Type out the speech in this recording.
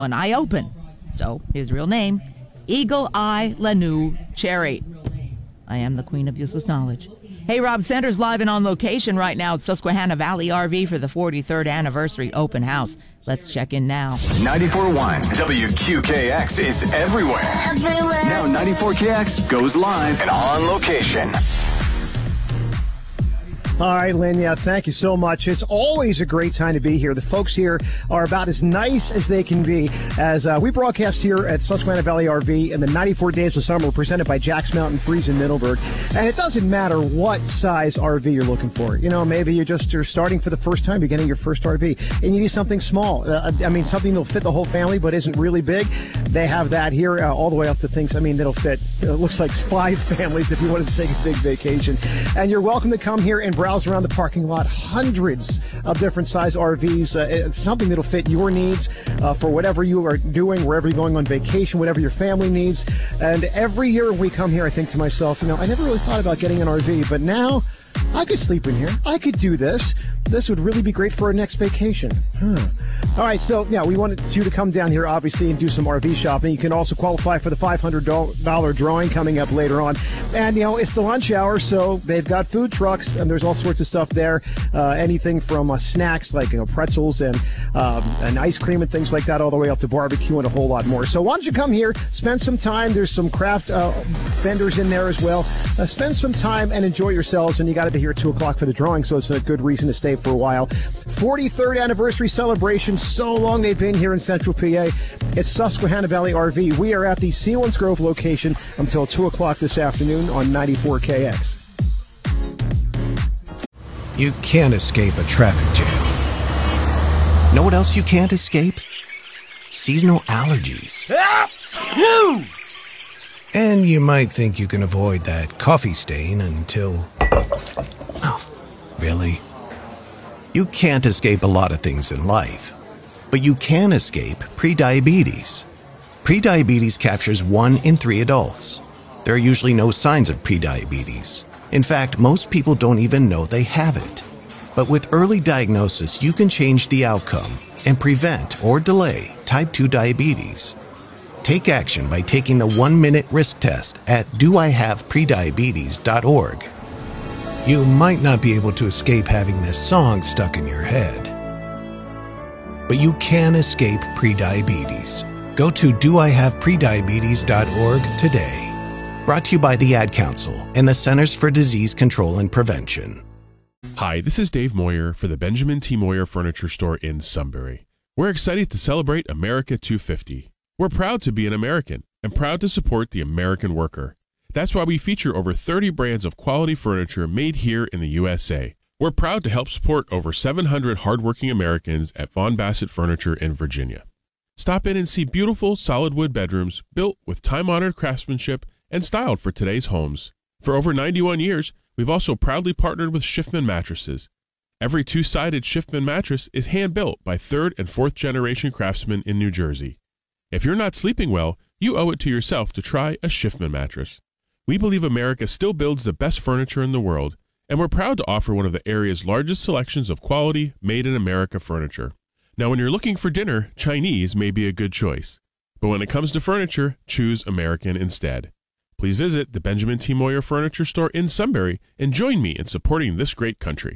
an eye open. So, his real name, Eagle Eye Lanu Cherry. I am the queen of useless knowledge. Hey, Rob Sanders live and on location right now at Susquehanna Valley RV for the 43rd anniversary open house. Let's check in now. 94.1 WQKX is everywhere. Now 94KX goes live and on location. All right, Lynn, thank you so much. It's always a great time to be here. The folks here are about as nice as they can be as we broadcast here at Susquehanna Valley RV in the 94 Days of Summer presented by Jack's Mountain Freeze in Middleburg. And it doesn't matter what size RV you're looking for. You know, maybe you're starting for the first time, you're getting your first RV, and you need something small. Something that'll fit the whole family but isn't really big. They have that here all the way up to things, that'll fit, it looks like 5 families if you wanted to take a big vacation. And you're welcome to come here and browse around the parking lot. Hundreds of different size RVs. It's something that'll fit your needs for whatever you are doing, wherever you're going on vacation, whatever your family needs. And every year we come here, I think to myself, I never really thought about getting an RV, but now I could sleep in here. I could do this. This would really be great for our next vacation. All right, so we wanted you to come down here, obviously, and do some RV shopping. You can also qualify for the $500 drawing coming up later on. And, it's the lunch hour, so they've got food trucks, and there's all sorts of stuff there. Anything from snacks like pretzels and ice cream and things like that, all the way up to barbecue and a whole lot more. So why don't you come here, spend some time. There's some craft vendors in there as well. Spend some time and enjoy yourselves, and you got to be here at 2 o'clock for the drawing, so it's a good reason to stay for a while. 43rd anniversary celebration. So long they've been here in Central PA. It's Susquehanna Valley RV. We are at the Selinsgrove location until 2 o'clock this afternoon on 94KX. You can't escape a traffic jam. Know what else you can't escape? Seasonal allergies. And you might think you can avoid that coffee stain until... Oh, really? You can't escape a lot of things in life, but you can escape prediabetes. Prediabetes captures 1 in 3 adults. There are usually no signs of prediabetes. In fact, most people don't even know they have it. But with early diagnosis, you can change the outcome and prevent or delay type 2 diabetes. Take action by taking the 1-minute risk test at doihaveprediabetes.org. You might not be able to escape having this song stuck in your head, but you can escape prediabetes. Go to doihaveprediabetes.org today. Brought to you by the Ad Council and the Centers for Disease Control and Prevention. Hi, this is Dave Moyer for the Benjamin T. Moyer Furniture Store in Sunbury. We're excited to celebrate America 250. We're proud to be an American and proud to support the American worker. That's why we feature over 30 brands of quality furniture made here in the USA. We're proud to help support over 700 hardworking Americans at Von Bassett Furniture in Virginia. Stop in and see beautiful solid wood bedrooms built with time-honored craftsmanship and styled for today's homes. For over 91 years, we've also proudly partnered with Schiffman Mattresses. Every 2-sided Schiffman mattress is hand-built by 3rd and 4th generation craftsmen in New Jersey. If you're not sleeping well, you owe it to yourself to try a Schiffman mattress. We believe America still builds the best furniture in the world, and we're proud to offer one of the area's largest selections of quality, made-in-America furniture. Now, when you're looking for dinner, Chinese may be a good choice. But when it comes to furniture, choose American instead. Please visit the Benjamin T. Moyer Furniture Store in Sunbury and join me in supporting this great country.